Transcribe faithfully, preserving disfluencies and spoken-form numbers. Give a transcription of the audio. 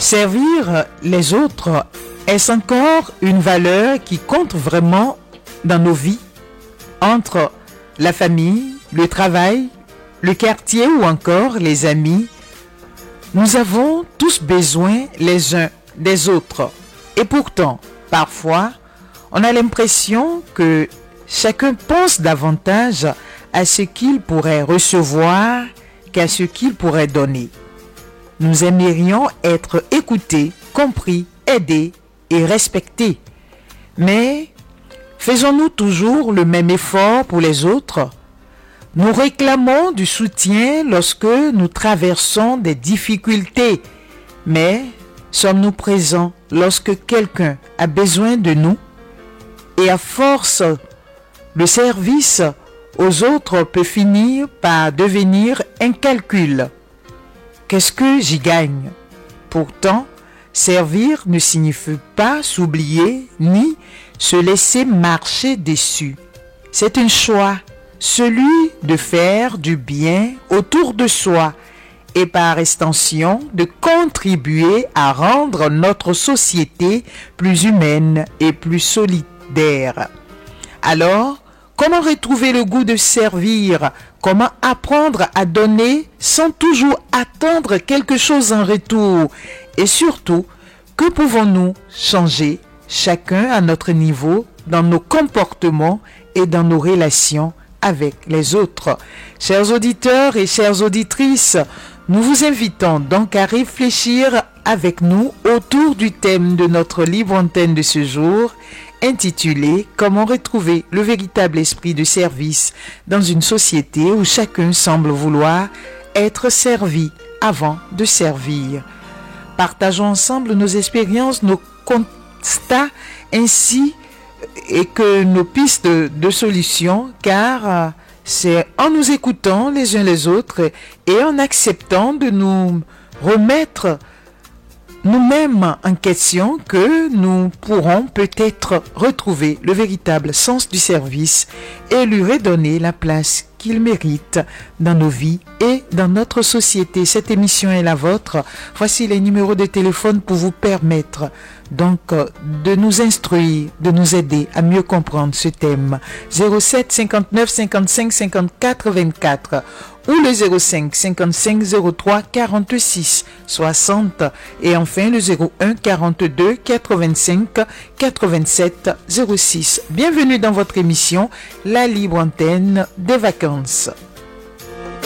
Servir les autres, est-ce encore une valeur qui compte vraiment dans nos vies, entre la famille, le travail, le quartier ou encore les amis? Nous avons tous besoin les uns des autres. Et pourtant, parfois, on a l'impression que chacun pense davantage à ce qu'il pourrait recevoir qu'à ce qu'il pourrait donner. Nous aimerions être écoutés, compris, aidés et respectés. Mais faisons-nous toujours le même effort pour les autres? Nous réclamons du soutien lorsque nous traversons des difficultés, mais sommes-nous présents lorsque quelqu'un a besoin de nous? Et à force, le service aux autres peut finir par devenir un calcul. Qu'est-ce que j'y gagne? Pourtant, servir ne signifie pas s'oublier ni se laisser marcher dessus. C'est un choix, celui de faire du bien autour de soi et par extension de contribuer à rendre notre société plus humaine et plus solidaire. Alors, comment retrouver le goût de servir? Comment apprendre à donner sans toujours attendre quelque chose en retour? Et surtout, que pouvons-nous changer, chacun à notre niveau, dans nos comportements et dans nos relations avec les autres? Chers auditeurs et chères auditrices, nous vous invitons donc à réfléchir avec nous autour du thème de notre libre antenne de ce jour, intitulé « Comment retrouver le véritable esprit de service dans une société où chacun semble vouloir être servi avant de servir ». Partageons ensemble nos expériences, nos constats ainsi et que nos pistes de, de solutions, car c'est en nous écoutant les uns les autres et en acceptant de nous remettre nous-mêmes en question que nous pourrons peut-être retrouver le véritable sens du service et lui redonner la place qu'il mérite dans nos vies et dans notre société. Cette émission est la vôtre. Voici les numéros de téléphone pour vous permettre donc de nous instruire, de nous aider à mieux comprendre ce thème. zéro sept cinquante-neuf cinquante-cinq cinquante-quatre vingt-quatre ou le zéro cinq cinquante-cinq zéro trois quarante-six soixante et enfin le zéro un quarante-deux quatre-vingt-cinq quatre-vingt-sept zéro six. Bienvenue dans votre émission La Libre Antenne des Vacances.